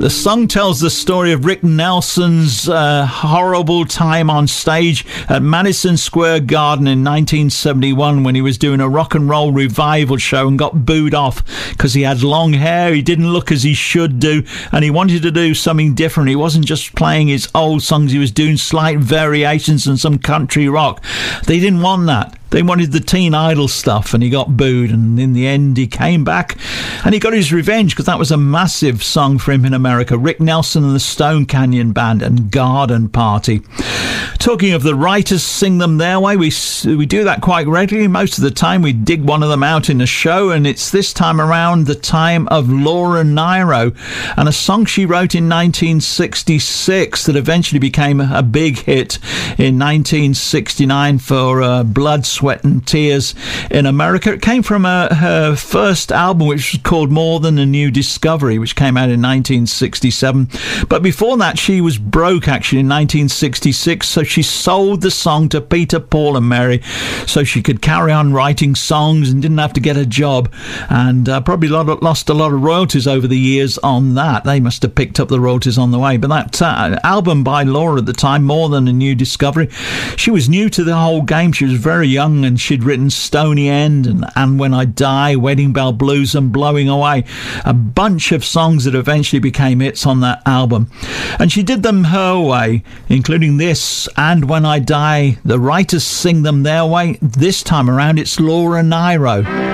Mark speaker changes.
Speaker 1: The song tells the story of Rick Nelson's horrible time on stage at Madison Square Garden in 1971 when he was doing a rock and roll revival show and got booed off because he had long hair, he didn't look as he should do, and he wanted to do something different. He wasn't just playing his old songs, he was doing slight variations and some country rock. They didn't want that. They wanted the Teen Idol stuff, and he got booed, and in the end he came back and he got his revenge because that was a massive song for him in America. Rick Nelson and the Stone Canyon Band and Garden Party. Talking of the writers sing them their way, we do that quite regularly. Most of the time we dig one of them out in a show, and it's this time around the time of Laura Nyro and a song she wrote in 1966 that eventually became a big hit in 1969 for Blood, Sweat and Tears in America. It came from her first album, which was called More Than a New Discovery, which came out in 1967. But before that, she was broke actually in 1966, so she sold the song to Peter, Paul and Mary so she could carry on writing songs and didn't have to get a job, and probably lost a lot of royalties over the years on that. They must have picked up the royalties on the way. But that album by Laura at the time, More Than a New Discovery, she was new to the whole game. She was very young, and she'd written Stony End and When I Die, Wedding Bell Blues and Blowing Away, a bunch of songs that eventually became hits on that album. And she did them her way, including this and When I Die. The writers sing them their way. This time around it's Laura Nyro.